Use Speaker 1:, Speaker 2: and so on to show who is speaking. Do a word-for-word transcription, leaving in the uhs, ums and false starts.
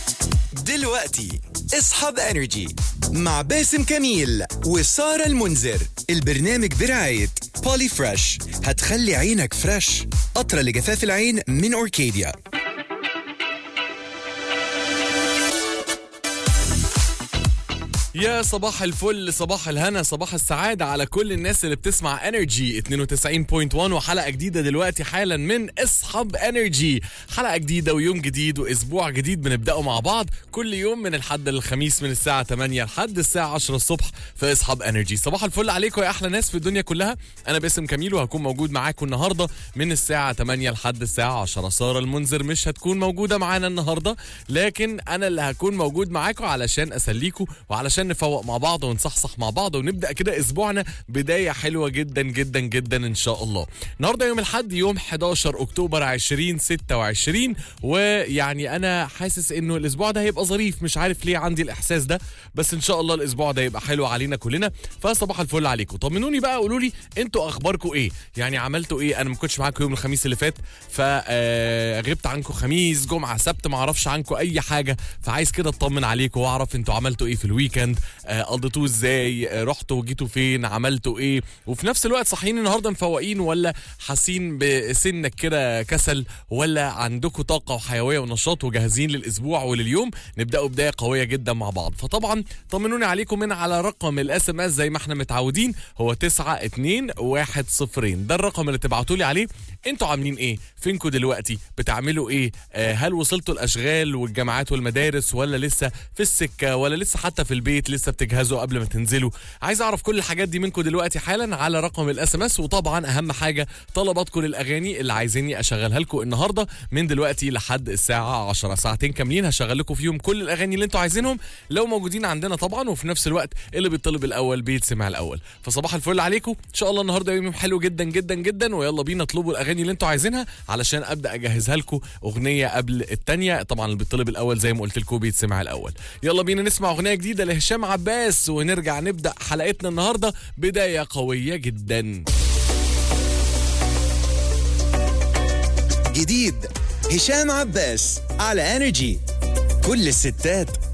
Speaker 1: دلوقتي اصحاب انرجي مع باسم كميل وسارة المنذر. البرنامج برعاية بولي فريش، هتخلي عينك فريش. قطرة لجفاف العين من أوركيديا.
Speaker 2: يا صباح الفل، صباح الهنا، صباح السعادة على كل الناس اللي بتسمع انرجي اثنين وتسعين فاصلة واحد، وحلقة جديدة دلوقتي حالا من اصحاب انرجي. حلقة جديدة ويوم جديد واسبوع جديد بنبدأه مع بعض كل يوم من الحد للخميس من الساعة ثمانية لحد الساعة عشرة الصبح في اصحاب انرجي. صباح الفل عليكم يا احلى ناس في الدنيا كلها. انا باسم كميل وهكون موجود معاكم النهارده من الساعة ثمانية لحد الساعة عشرة. سارة المنذر مش هتكون موجودة معانا النهارده، لكن انا اللي هكون موجود معاكم علشان اسليكم وعلشان نفوق مع بعض ونصحصح مع بعض ونبدا كده اسبوعنا بدايه حلوه جدا جدا جدا ان شاء الله. النهارده يوم الاحد، يوم حداشر اكتوبر ألفين وستة وعشرين، ويعني انا حاسس انه الاسبوع ده هيبقى ظريف. مش عارف ليه عندي الاحساس ده، بس ان شاء الله الاسبوع ده يبقى حلو علينا كلنا. فصباح الفل عليكم. طمنوني بقى، قولوا لي انتوا اخباركم ايه، يعني عملتوا ايه. انا ما كنتش معاكم يوم الخميس اللي فات، فغبت عنكم خميس جمعه سبت، ما اعرفش عنكم اي حاجه، فعايز كده اطمن عليكم واعرف انتوا عملتوا ايه في الويكند، قضيتوه ازاي، رحتوا وجيتوا فين، عملتوا ايه، وفي نفس الوقت صحيين النهارده مفوقين ولا حاسين بسنك كده كسل، ولا عندكم طاقه وحيويه ونشاط وجاهزين للاسبوع ولليوم نبداوا بدايه قويه جدا مع بعض. فطبعا طمنوني عليكم من على رقم الاس ام اس زي ما احنا متعودين، هو تسعة اتنين واحد صفرين. ده الرقم اللي تبعتوا لي عليه انتوا عاملين ايه، فينكم دلوقتي، بتعملوا ايه، آه هل وصلتوا الاشغال والجامعات والمدارس، ولا لسه في السكه، ولا لسه حتى في البيت لسه بتجهزوا قبل ما تنزلوا. عايز اعرف كل الحاجات دي منكم دلوقتي حالا على رقم الاس ام اس. وطبعا اهم حاجه طلباتكم للاغاني اللي عايزيني اشغلها لكم النهارده من دلوقتي لحد الساعه عشرة. ساعتين كاملين هشغل لكم فيهم كل الاغاني اللي انتوا عايزينهم لو موجودين عندنا طبعا، وفي نفس الوقت اللي بيطلب الاول بيتسمع الاول. فصباح الفل عليكم ان شاء الله. النهارده يوم حلو جدا جدا جدا، ويلا بينا اطلبوا الاغاني اللي انتوا عايزينها علشان ابدا اجهزها لكم اغنيه قبل الثانيه. طبعا اللي بيطلب الاول زي ما قلت لكم بيتسمع الاول. يلا بينا نسمع اغنيه جديده لهشام عباس ونرجع نبدا حلقتنا النهارده بدايه قويه جدا.
Speaker 1: جديد هشام عباس على انرجي. كل الستات